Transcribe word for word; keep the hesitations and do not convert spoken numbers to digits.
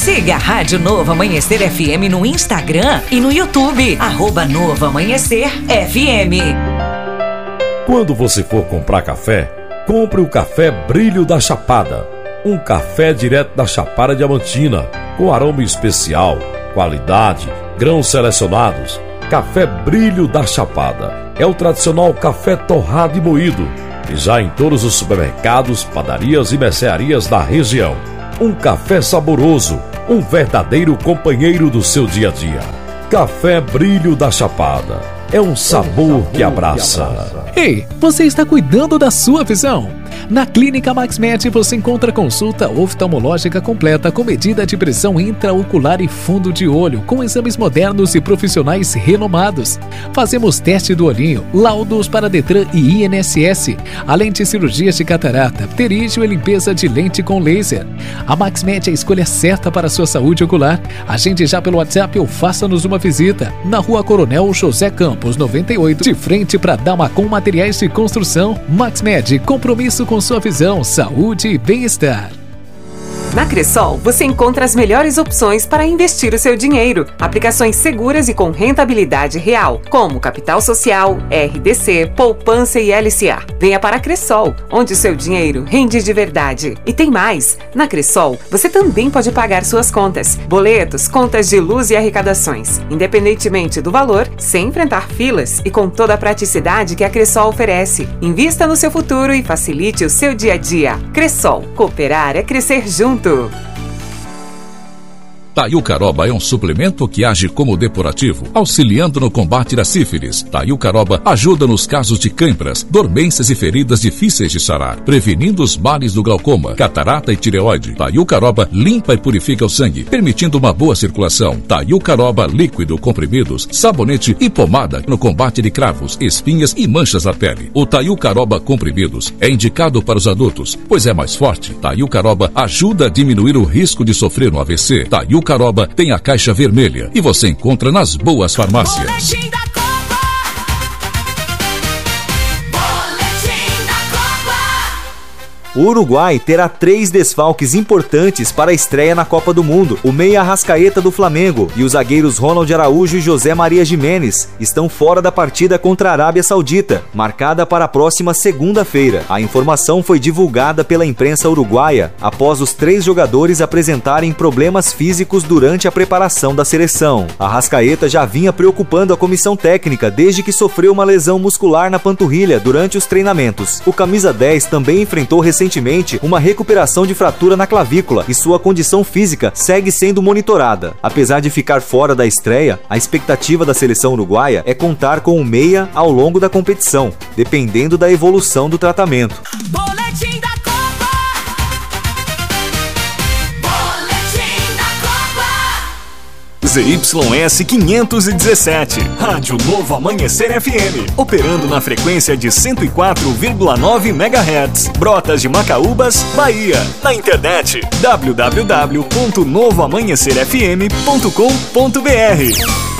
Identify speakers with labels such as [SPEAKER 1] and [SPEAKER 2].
[SPEAKER 1] Siga a Rádio Novo Amanhecer F M no Instagram e no YouTube, arroba Novo Amanhecer F M.
[SPEAKER 2] Quando você for comprar café, compre o café Brilho da Chapada. Um café direto da Chapada Diamantina, com aroma especial, qualidade, grãos selecionados. Café Brilho da Chapada é o tradicional café torrado e moído, e já em todos os supermercados, padarias e mercearias da região. Um café saboroso, um verdadeiro companheiro do seu dia a dia. Café Brilho da Chapada é um sabor que abraça.
[SPEAKER 3] Ei, você está cuidando da sua visão? Na Clínica MaxMed você encontra consulta oftalmológica completa com medida de pressão intraocular e fundo de olho, com exames modernos e profissionais renomados. Fazemos teste do olhinho, laudos para Detran e I N S S, além de cirurgias de catarata, pterígio e limpeza de lente com laser. A MaxMed é a escolha certa para a sua saúde ocular. Agende já pelo WhatsApp ou faça-nos uma visita. Na Rua Coronel José Campos, noventa e oito, de frente para Damacom Materiais de Construção. MaxMed, compromisso com sua visão, saúde e bem-estar.
[SPEAKER 4] Na Cressol, você encontra as melhores opções para investir o seu dinheiro. Aplicações seguras e com rentabilidade real, como Capital Social, R D C, Poupança e L C A. Venha para a Cressol, onde o seu dinheiro rende de verdade. E tem mais! Na Cressol, você também pode pagar suas contas, boletos, contas de luz e arrecadações, independentemente do valor, sem enfrentar filas e com toda a praticidade que a Cressol oferece. Invista no seu futuro e facilite o seu dia a dia. Cressol, cooperar é crescer junto.
[SPEAKER 5] Taiucaroba é um suplemento que age como depurativo, auxiliando no combate da sífilis. Taiucaroba ajuda nos casos de câimbras, dormências e feridas difíceis de sarar, prevenindo os males do glaucoma, catarata e tireoide. Taiucaroba limpa e purifica o sangue, permitindo uma boa circulação. Taiucaroba líquido, comprimidos, sabonete e pomada no combate de cravos, espinhas e manchas na pele. O Taiucaroba comprimidos é indicado para os adultos, pois é mais forte. Taiucaroba ajuda a diminuir o risco de sofrer um A V C. Taiucaroba Caroba tem a caixa vermelha e você encontra nas boas farmácias.
[SPEAKER 6] Boletim da Copa. Boletim da Copa.
[SPEAKER 7] O Uruguai terá três desfalques importantes para a estreia na Copa do Mundo. O meia Arrascaeta do Flamengo e os zagueiros Ronald Araújo e José Maria Gimenez estão fora da partida contra a Arábia Saudita, marcada para a próxima segunda-feira. A informação foi divulgada pela imprensa uruguaia após os três jogadores apresentarem problemas físicos durante a preparação da seleção. Arrascaeta já vinha preocupando a comissão técnica desde que sofreu uma lesão muscular na panturrilha durante os treinamentos. O camisa dez também enfrentou recentemente Recentemente, uma recuperação de fratura na clavícula e sua condição física segue sendo monitorada. Apesar de ficar fora da estreia, a expectativa da seleção uruguaia é contar com o meia ao longo da competição, dependendo da evolução do tratamento.
[SPEAKER 6] Boletim da Copa. Boletim da Copa.
[SPEAKER 8] Z Y S quinhentos e dezessete, Rádio Novo Amanhecer F M, operando na frequência de cento e quatro vírgula nove megahertz, Brotas de Macaúbas, Bahia. Na internet, w w w ponto novo amanhecer f m ponto com ponto b r.